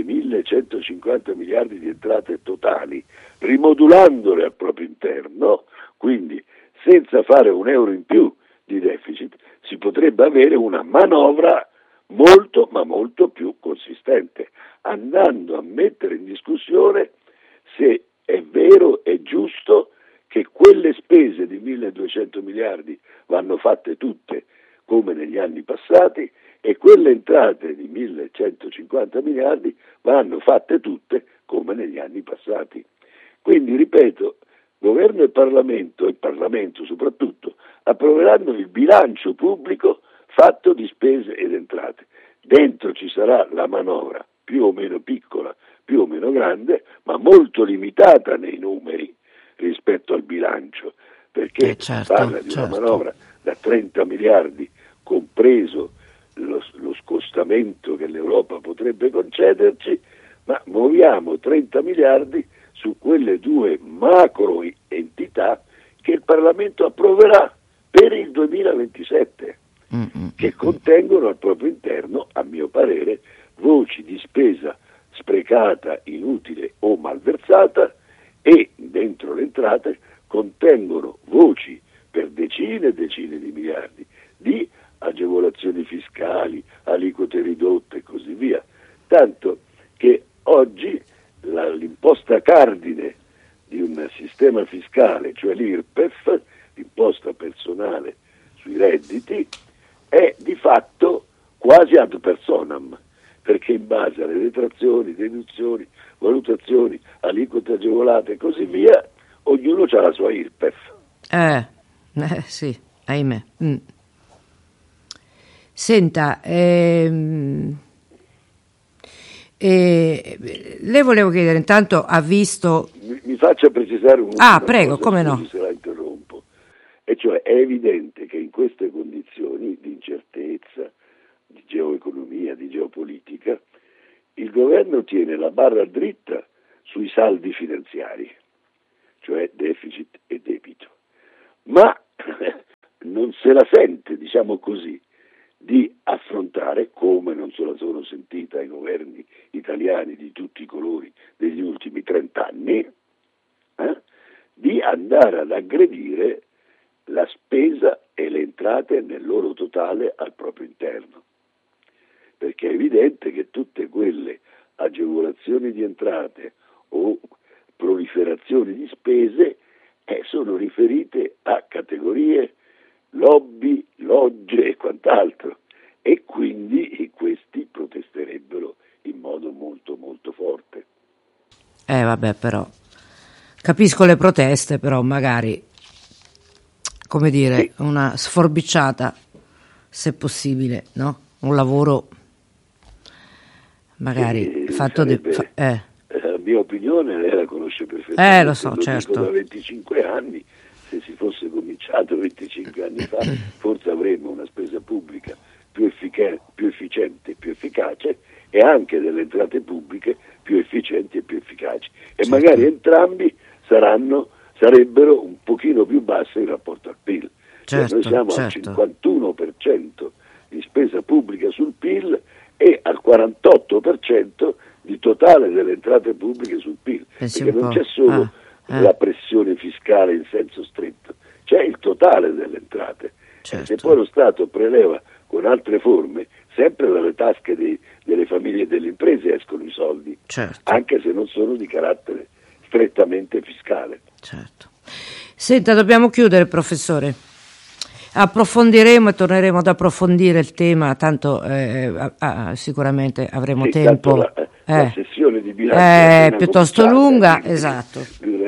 1.150 miliardi di entrate totali, rimodulandole al proprio interno, quindi senza fare un euro in più di deficit, si potrebbe avere una manovra molto ma molto più consistente, andando a mettere in discussione se è vero e giusto che quelle spese di 1.200 miliardi vanno fatte tutte come negli anni passati e quelle entrate di 1.150 miliardi vanno fatte tutte come negli anni passati. Quindi, ripeto, Governo e Parlamento soprattutto, approveranno il bilancio pubblico fatto di spese ed entrate. Dentro ci sarà la manovra, più o meno piccola, più o meno grande, ma molto limitata nei numeri rispetto al bilancio, perché parla di una manovra da 30 miliardi, compreso lo scostamento che l'Europa potrebbe concederci, ma muoviamo 30 miliardi su quelle due macro entità che il Parlamento approverà per il 2027, che contengono al proprio interno, a mio parere, voci di spesa sprecata, inutile o malversata, e dentro le entrate contengono voci per decine e decine di miliardi di agevolazioni fiscali, aliquote ridotte e così via, tanto che oggi l'imposta cardine di un sistema fiscale, cioè l'IRPEF, l'imposta personale sui redditi, è di fatto quasi ad personam, perché in base alle detrazioni, deduzioni, valutazioni, aliquote agevolate e così via, ognuno ha la sua IRPEF. Sì, ahimè. Senta, le volevo chiedere, intanto ha visto... Mi faccia precisare un prego, come no? Se la interrompo. E cioè è evidente che in queste condizioni di incertezza, di geoeconomia, di geopolitica, il governo tiene la barra dritta sui saldi finanziari, cioè deficit e debito, ma non se la sente, diciamo così, di affrontare, come non se la sono sentita ai governi italiani di tutti i colori degli ultimi 30 anni, di andare ad aggredire la spesa e le entrate nel loro totale al proprio interno. Perché è evidente che tutte quelle agevolazioni di entrate o proliferazioni di spese sono riferite a categorie, lobby, logge e quant'altro, e quindi questi protesterebbero in modo molto molto forte. Vabbè, però capisco le proteste, però magari, come dire, sì, una sforbiciata, se possibile, no? Un lavoro magari fatto sarebbe, la mia opinione lei la conosce perfettamente, lo so, certo. Da 25 anni, se si fosse cominciato 25 anni fa, forse avremmo una spesa pubblica più efficiente e più efficace, e anche delle entrate pubbliche più efficienti e più efficaci, e certo, magari entrambi sarebbero un pochino più bassi in rapporto al PIL. Certo, cioè noi siamo certo, al 51% di spesa pubblica sul PIL e al 48% di totale delle entrate pubbliche sul PIL. Pensi perché non c'è solo la pressione fiscale in senso stretto, c'è il totale delle entrate. Certo. Se poi lo Stato preleva con altre forme, sempre dalle tasche delle famiglie e delle imprese escono i soldi, certo, anche se non sono di carattere strettamente fiscale. Certo. Senta, dobbiamo chiudere, professore. Approfondiremo e torneremo ad approfondire il tema, tanto sicuramente avremo tempo. La sessione di bilancio è piuttosto lunga, esatto.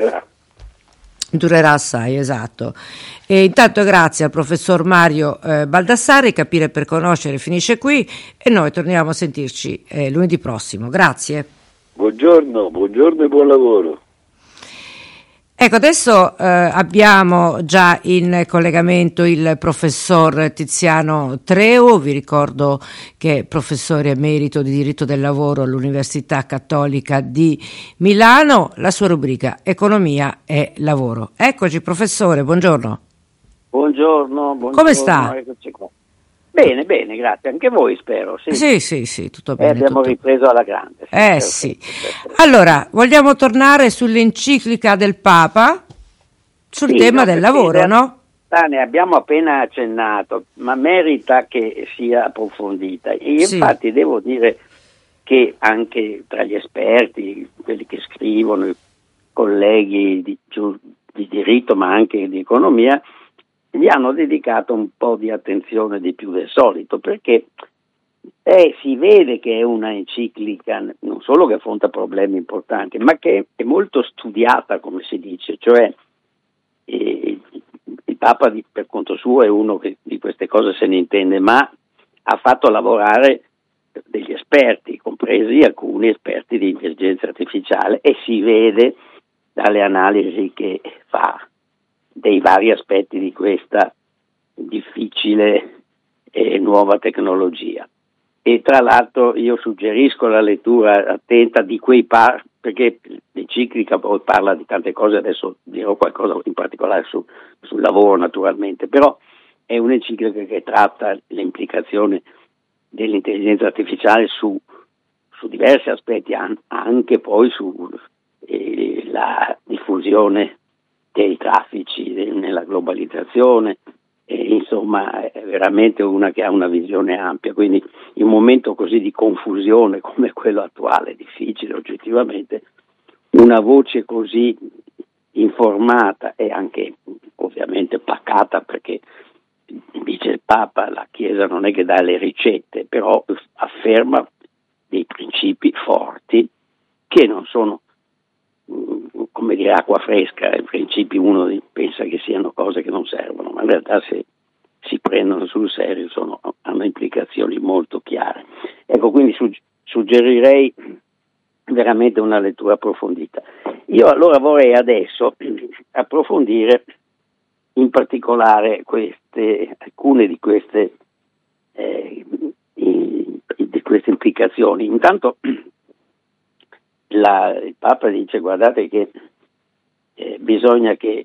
Durerà assai, esatto. E intanto grazie al professor Mario Baldassarri. Capire per conoscere finisce qui e noi torniamo a sentirci lunedì prossimo. Grazie. Buongiorno e buon lavoro. Ecco, adesso abbiamo già in collegamento il professor Tiziano Treu. Vi ricordo che è professore emerito di diritto del lavoro all'Università Cattolica di Milano. La sua rubrica Economia e Lavoro. Eccoci, professore, buongiorno. Buongiorno. Come sta? Eccoci qua. Bene, grazie. Anche voi, spero. Sì, tutto bene. Abbiamo ripreso alla grande. Sì. Allora, vogliamo tornare sull'enciclica del Papa, sul tema del lavoro, no? Ne abbiamo appena accennato, ma merita che sia approfondita. E infatti devo dire che anche tra gli esperti, quelli che scrivono, i colleghi di diritto, ma anche di economia, gli hanno dedicato un po' di attenzione di più del solito, perché si vede che è una enciclica non solo che affronta problemi importanti, ma che è molto studiata, come si dice, cioè il Papa per conto suo è uno che di queste cose se ne intende, ma ha fatto lavorare degli esperti, compresi alcuni esperti di intelligenza artificiale, e si vede dalle analisi che fa dei vari aspetti di questa difficile e nuova tecnologia. E tra l'altro io suggerisco la lettura attenta di quei perché l'enciclica poi parla di tante cose, adesso dirò qualcosa in particolare sul lavoro naturalmente, però è un'enciclica che tratta le implicazioni dell'intelligenza artificiale su diversi aspetti, anche poi la diffusione dei traffici nella globalizzazione, insomma è veramente una che ha una visione ampia, quindi in un momento così di confusione come quello attuale, difficile oggettivamente, una voce così informata e anche ovviamente pacata, perché dice il Papa, la Chiesa non è che dà le ricette, però afferma dei principi forti che non sono come dire, acqua fresca. In principio uno pensa che siano cose che non servono, ma in realtà se si prendono sul serio hanno implicazioni molto chiare. Ecco, quindi suggerirei veramente una lettura approfondita. Io allora vorrei adesso approfondire in particolare alcune di queste implicazioni. Intanto il Papa dice: guardate che bisogna che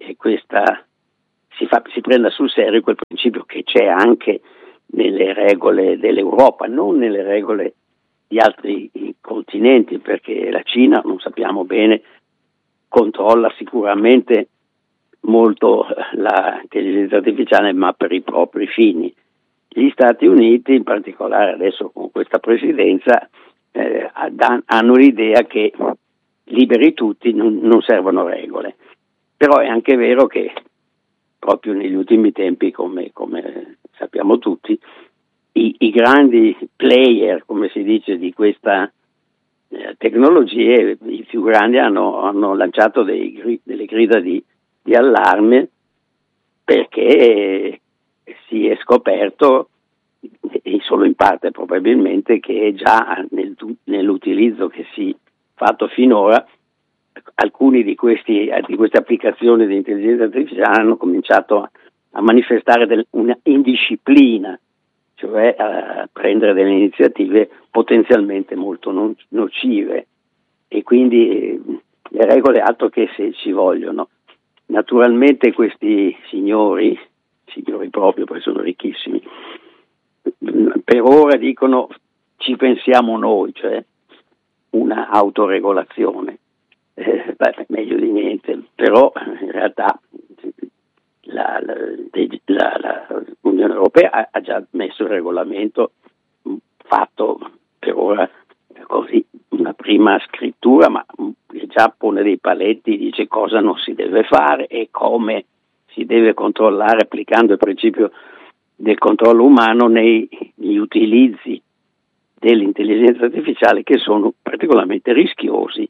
si prenda sul serio quel principio che c'è anche nelle regole dell'Europa, non nelle regole di altri continenti, perché la Cina, non sappiamo bene, controlla sicuramente molto l'intelligenza artificiale, ma per i propri fini. Gli Stati Uniti, in particolare adesso con questa presidenza, hanno l'idea che liberi tutti, non servono regole. Però è anche vero che proprio negli ultimi tempi, come sappiamo tutti, i grandi player, come si dice, di questa tecnologie, i più grandi hanno lanciato delle grida di allarme, perché si è scoperto, e solo in parte probabilmente, che già nell'utilizzo che si è fatto finora alcuni di queste applicazioni di intelligenza artificiale hanno cominciato a manifestare una indisciplina, cioè a prendere delle iniziative potenzialmente molto nocive, e quindi le regole altro che se ci vogliono. Naturalmente questi signori proprio, perché sono ricchissimi, per ora dicono ci pensiamo noi, cioè una autoregolazione. Meglio di niente, però in realtà l'Unione Europea ha già messo il regolamento, fatto per ora così una prima scrittura, ma già pone dei paletti, dice cosa non si deve fare e come si deve controllare, applicando il principio del controllo umano negli utilizzi dell'intelligenza artificiale, che sono particolarmente rischiosi.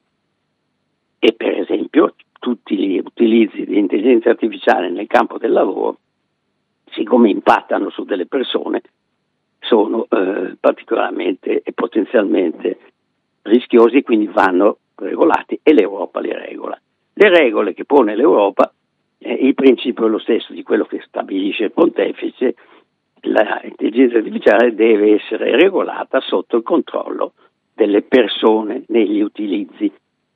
E per esempio tutti gli utilizzi di intelligenza artificiale nel campo del lavoro, siccome impattano su delle persone, sono particolarmente e potenzialmente rischiosi, quindi vanno regolati, e l'Europa li regola. Le regole che pone l'Europa, il principio è lo stesso di quello che stabilisce il pontefice: l'intelligenza artificiale deve essere regolata sotto il controllo delle persone negli utilizzi,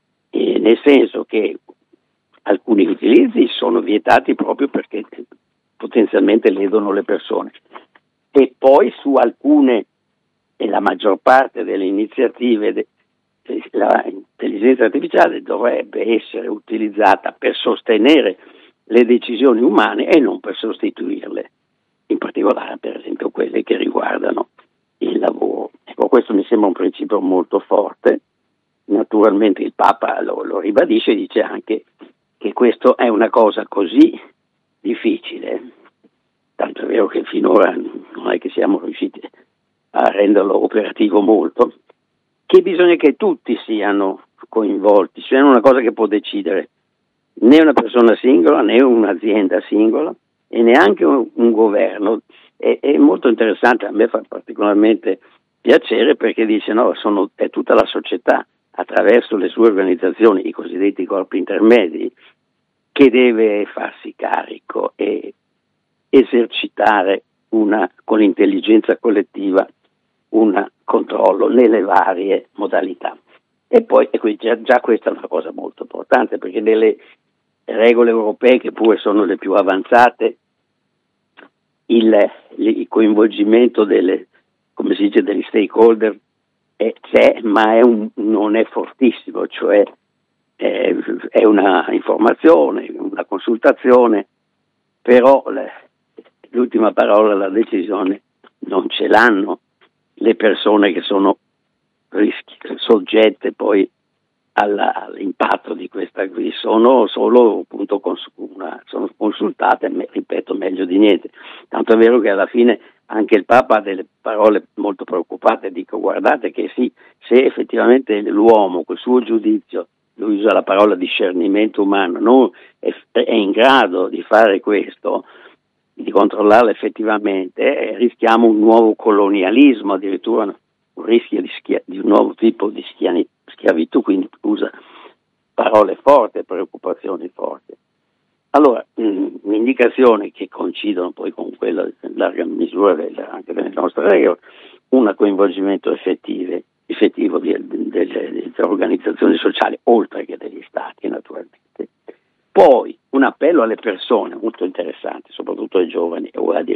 nel senso che alcuni utilizzi sono vietati proprio perché potenzialmente ledono le persone, e poi su alcune, e la maggior parte delle iniziative, l'intelligenza artificiale dovrebbe essere utilizzata per sostenere le decisioni umane e non per sostituirle, in particolare per esempio quelle che riguardano il lavoro. Ecco, questo mi sembra un principio molto forte. Naturalmente il Papa lo ribadisce, dice anche che questo è una cosa così difficile, tanto è vero che finora non è che siamo riusciti a renderlo operativo molto, che bisogna che tutti siano coinvolti, cioè non è una cosa che può decidere né una persona singola, né un'azienda singola, e neanche un governo. È molto interessante, a me fa particolarmente piacere, perché dice no, è tutta la società, attraverso le sue organizzazioni, i cosiddetti corpi intermedi, che deve farsi carico e esercitare con l'intelligenza collettiva un controllo nelle varie modalità. E poi già questa è una cosa molto importante, perché nelle regole europee, che pure sono le più avanzate, il coinvolgimento degli stakeholder c'è, ma non è fortissimo, cioè è una informazione, una consultazione, però l'ultima parola, la decisione, non ce l'hanno le persone che sono soggette poi all'impatto di questa qui, sono solo appunto sono consultate, ripeto, meglio di niente. Tanto è vero che alla fine anche il Papa ha delle parole molto preoccupate, dico guardate che sì, se effettivamente l'uomo col suo giudizio lui usa la parola discernimento umano, non è in grado di fare questo, di controllarla effettivamente, rischiamo un nuovo colonialismo, addirittura un rischio di un nuovo tipo di schiavitù, quindi usa parole forti, preoccupazioni forti. Allora, indicazioni che coincidono poi con quella in larga misura anche delle nostre regole, un coinvolgimento effettivo delle organizzazioni sociali, oltre che degli stati naturalmente. Poi un appello alle persone, molto interessante, soprattutto ai giovani o